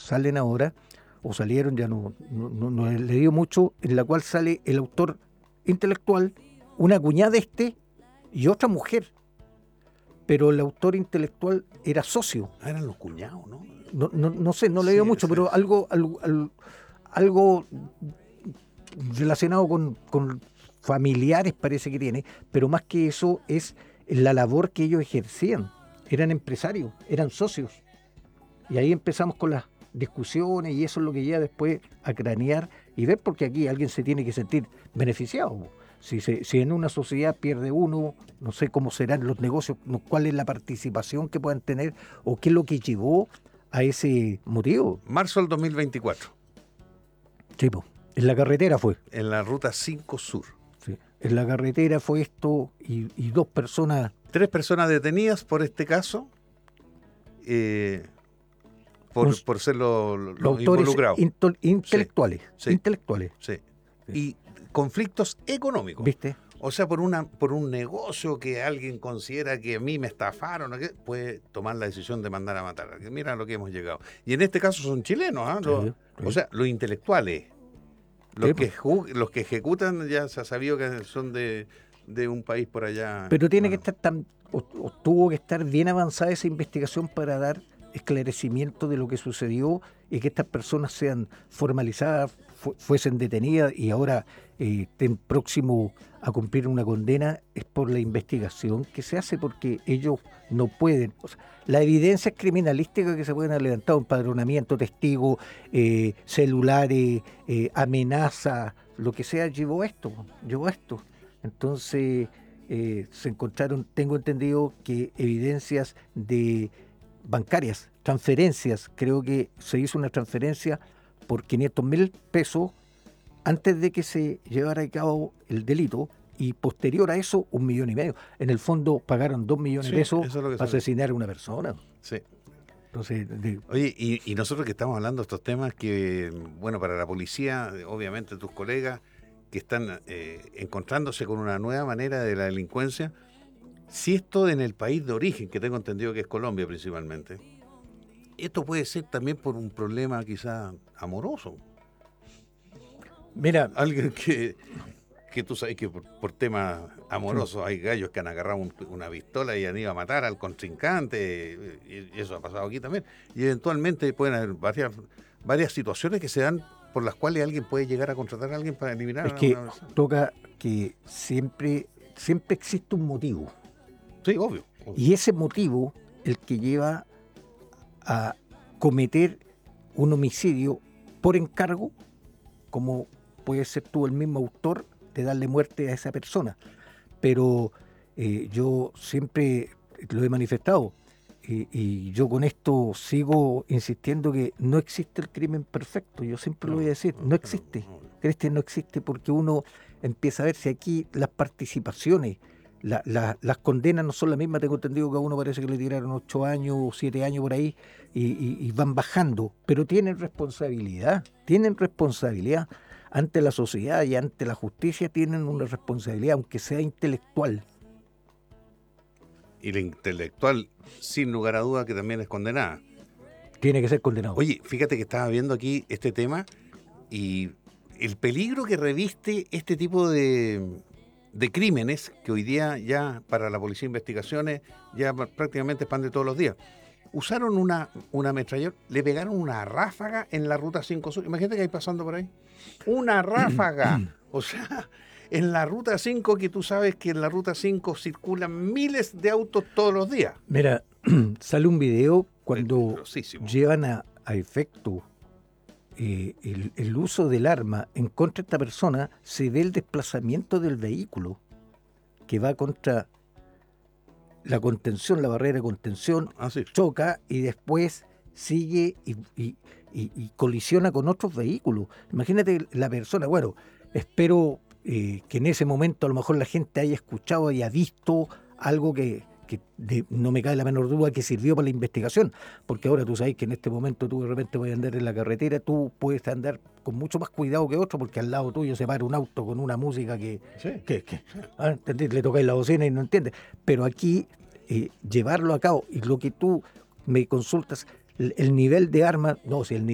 salen ahora, o salieron, ya no he leído mucho, en la cual sale el autor intelectual, una cuñada y otra mujer. Pero el autor intelectual era socio. Eran los cuñados, ¿no? No sé, no he leído mucho, pero algo relacionado con familiares parece que tiene, pero más que eso es la labor que ellos ejercían. Eran empresarios, eran socios. Y ahí empezamos con las discusiones y eso es lo que lleva después a cranear y ver, porque aquí alguien se tiene que sentir beneficiado. Si en una sociedad pierde uno, no sé cómo serán los negocios, cuál es la participación que puedan tener o qué es lo que llevó a ese motivo. Marzo del 2024. Sí, pues, en la carretera fue. En la ruta 5 Sur. Sí, en la carretera fue esto y 2 personas. 3 personas detenidas por este caso, por ser los involucrados. Intelectuales. Sí. Intelectuales. Sí. Y conflictos económicos. ¿Viste? O sea, por un negocio que alguien considera que a mí me estafaron, ¿no? Puede tomar la decisión de mandar a matar. Mira lo que hemos llegado. Y en este caso son chilenos, ¿ah? Sí. O sea, los intelectuales. Los que ejecutan ya se ha sabido que son de un país por allá. Pero tiene que estar o tuvo que estar bien avanzada esa investigación para dar esclarecimiento de lo que sucedió y que estas personas sean formalizadas, fuesen detenidas y ahora estén próximos a cumplir una condena. Es por la investigación que se hace, porque ellos no pueden. O sea, la evidencia criminalística que se pueden haber levantado, empadronamiento, testigos, celulares, amenazas, lo que sea, llevó a esto. Entonces se encontraron, tengo entendido, que evidencias de bancarias, transferencias. Creo que se hizo una transferencia por 500.000 pesos antes de que se llevara a cabo el delito, y posterior a eso 1,5 millones. En el fondo pagaron 2 millones de pesos para asesinar a una persona. Sí. Entonces, oye, y nosotros que estamos hablando de estos temas que, bueno, para la policía, obviamente tus colegas que están encontrándose con una nueva manera de la delincuencia, si esto en el país de origen, que tengo entendido que es Colombia principalmente, esto puede ser también por un problema quizás amoroso. Mira, alguien que tú sabes que por temas amorosos hay gallos que han agarrado una pistola y han ido a matar al contrincante, y eso ha pasado aquí también. Y eventualmente pueden haber varias situaciones que se dan por las cuales alguien puede llegar a contratar a alguien para eliminar a una persona. Toca que siempre existe un motivo. Sí, obvio. Y ese motivo, el que lleva a cometer un homicidio por encargo, como puede ser tú el mismo autor, de darle muerte a esa persona. Pero yo siempre lo he manifestado, y yo con esto sigo insistiendo que no existe el crimen perfecto. Yo siempre lo voy a decir, no existe. No existe, porque uno empieza a ver si aquí las participaciones, las condenas no son las mismas. Tengo entendido que a uno parece que le tiraron 8 años o 7 años por ahí, y van bajando, pero tienen responsabilidad ante la sociedad y ante la justicia. Tienen una responsabilidad, aunque sea intelectual. Y la intelectual, sin lugar a duda, que también es condenada. Tiene que ser condenado. Oye, fíjate que estaba viendo aquí este tema y el peligro que reviste este tipo de crímenes, que hoy día ya para la policía de investigaciones ya prácticamente es pan de todos los días. Usaron una ametralladora, le pegaron una ráfaga en la ruta 5 Sur. Imagínate que hay pasando por ahí. Una ráfaga. O sea, en la ruta 5, que tú sabes que en la ruta 5 circulan miles de autos todos los días. Mira, sale un video cuando llevan a efecto el uso del arma en contra de esta persona. Se ve el desplazamiento del vehículo que va contra la contención, la barrera de contención, choca y después sigue y colisiona con otros vehículos. Imagínate la persona. Bueno, espero que en ese momento a lo mejor la gente haya escuchado, haya visto algo que no me cae la menor duda que sirvió para la investigación, porque ahora tú sabes que en este momento tú de repente vas a andar en la carretera, tú puedes andar con mucho más cuidado que otro, porque al lado tuyo se para un auto con una música que le tocáis la bocina y no entiendes. Pero aquí llevarlo a cabo, y lo que tú me consultas, el nivel de armas, no, si el